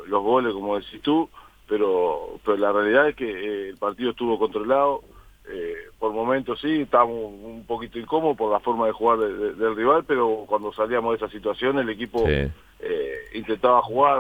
los goles, como decís tú, pero la realidad es que el partido estuvo controlado. Por momentos sí, estábamos un poquito incómodos por la forma de jugar del rival, pero cuando salíamos de esa situación el equipo Sí. intentaba jugar,